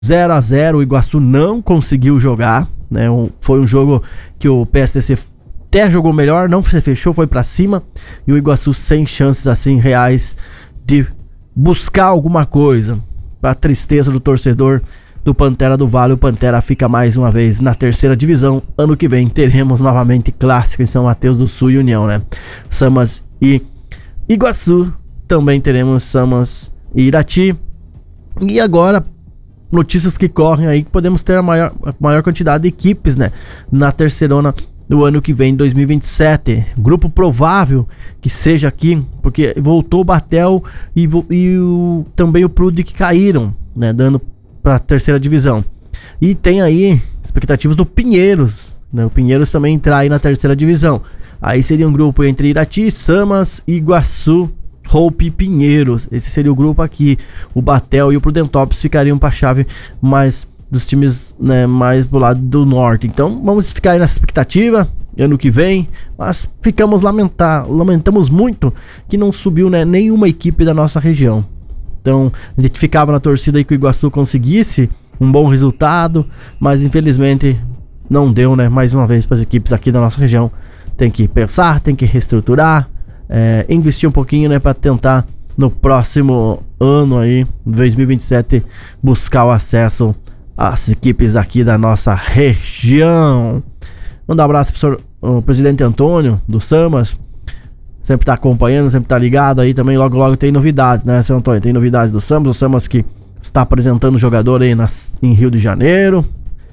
0-0, o Iguaçu não conseguiu jogar, né? Foi um jogo que o PSTC até jogou melhor, não se fechou, foi pra cima, e o Iguaçu sem chances assim reais de buscar alguma coisa. Pra tristeza do torcedor do Pantera do Vale, o Pantera fica mais uma vez na terceira divisão. Ano que vem teremos novamente clássico em São Mateus do Sul e União, né? Samas e Iguaçu, também teremos Samas e Irati. E agora, notícias que correm aí, que podemos ter a maior quantidade de equipes, né, na terceirona do ano que vem, 2027. Grupo provável que seja aqui, porque voltou o Batel e também o Prude, que caíram, né, dando para a terceira divisão. E tem aí expectativas do Pinheiros, né, o Pinheiros também entrar aí na terceira divisão. Aí seria um grupo entre Irati, Samas, Iguaçu, Hope e Pinheiros. Esse seria o grupo aqui. O Batel e o Prudentópolis ficariam para a chave mais dos times, né, mais pro lado do norte. Então vamos ficar aí nessa expectativa ano que vem, mas lamentamos muito que não subiu, né, nenhuma equipe da nossa região. Então a gente ficava na torcida aí que o Iguaçu conseguisse um bom resultado, mas infelizmente não deu, né, mais uma vez para as equipes aqui da nossa região. Tem que pensar, tem que reestruturar, investir um pouquinho, né, para tentar no próximo ano aí, 2027, buscar o acesso às equipes aqui da nossa região. Mandar um abraço pro presidente Antônio do Samas, sempre tá acompanhando, sempre tá ligado aí também. Logo tem novidades, né, seu Antônio? Tem novidades do Samas, o Samas que está apresentando jogador aí em Rio de Janeiro.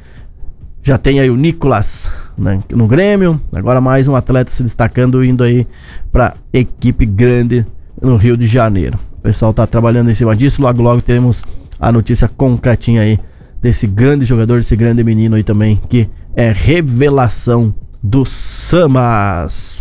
Já tem aí o Nicolas, né, no Grêmio. Agora mais um atleta se destacando, indo aí pra equipe grande no Rio de Janeiro. O pessoal tá trabalhando em cima disso. Logo temos a notícia concretinha aí desse grande jogador, desse grande menino aí também, que é revelação do Samas.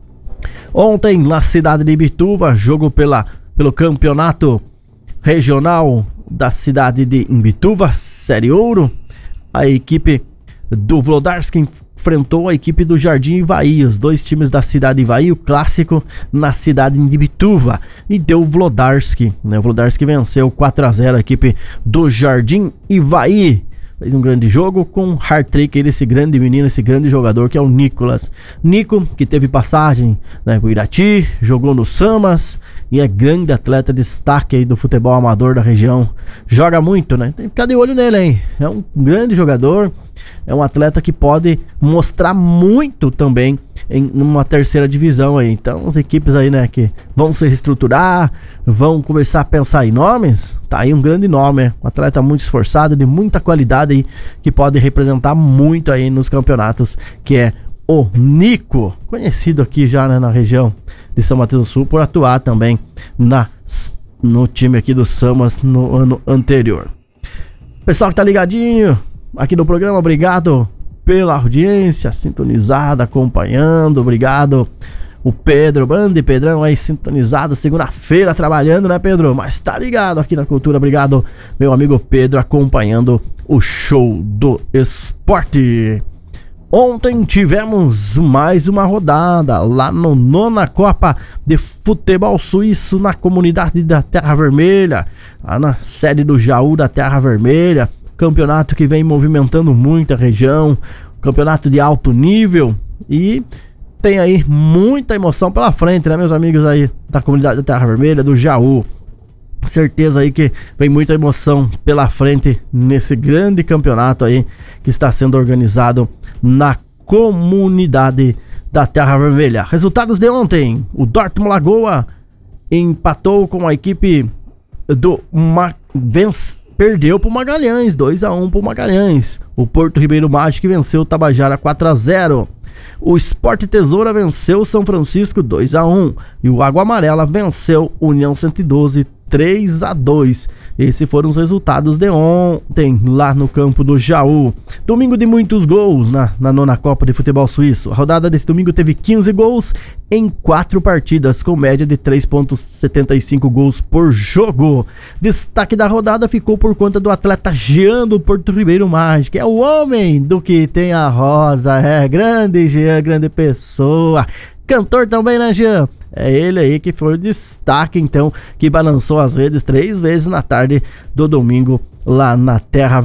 Ontem, na cidade de Imbituva, jogo pelo campeonato regional da cidade de Imbituva, Série Ouro. A equipe do Vlodarski enfrentou a equipe do Jardim Ivaí, os dois times da cidade de Ivaí, o clássico na cidade de Imbituva, e deu o Vlodarski, né? O Vlodarski venceu 4-0 a equipe do Jardim Ivaí. Fez um grande jogo com hat-trick desse grande menino, esse grande jogador que é o Nicolas. Nico, que teve passagem, né, com o Irati, jogou no Samas e é grande atleta, destaque aí do futebol amador da região. Joga muito, né? Tem que ficar de olho nele, hein? É um grande jogador, é um atleta que pode mostrar muito também numa terceira divisão aí. Então as equipes aí, né, que vão se reestruturar, vão começar a pensar em nomes. Tá aí um grande nome, um atleta muito esforçado, de muita qualidade aí, que pode representar muito aí nos campeonatos, que é o Nico, conhecido aqui já, né, na região de São Mateus do Sul, por atuar também no time aqui do Samas no ano anterior. Pessoal que tá ligadinho aqui no programa, obrigado pela audiência, sintonizada, acompanhando, obrigado. O Pedro, grande Pedrão aí sintonizado, segunda-feira trabalhando, né, Pedro? Mas tá ligado aqui na Cultura, obrigado, meu amigo Pedro, acompanhando o show do esporte. Ontem tivemos mais uma rodada lá no Nona Copa de Futebol Suíço, na comunidade da Terra Vermelha, lá na sede do Jaú da Terra Vermelha. Campeonato que vem movimentando muito a região, campeonato de alto nível, e tem aí muita emoção pela frente, né, meus amigos aí da comunidade da Terra Vermelha, do Jaú. Certeza aí que vem muita emoção pela frente nesse grande campeonato aí que está sendo organizado na comunidade da Terra Vermelha. Resultados de ontem: o Dortmund Lagoa empatou com a equipe do perdeu pro Magalhães, 2-1 pro Magalhães. O Porto Ribeiro Mágico venceu o Tabajara 4-0. O Sport Tesoura venceu o São Francisco 2-1. E o Água Amarela venceu União 112 3-2. Esses foram os resultados de ontem lá no campo do Jaú. Domingo de muitos gols na nona Copa de Futebol Suíço. A rodada desse domingo teve 15 gols em 4 partidas, com média de 3,75 gols por jogo. Destaque da rodada ficou por conta do atleta Jean do Porto Ribeiro Mágico. É o homem do que tem a rosa. É grande Jean, grande pessoa. Cantor também, né, Jean? É ele aí que foi o destaque, então, que balançou as redes 3 vezes na tarde do domingo lá na terra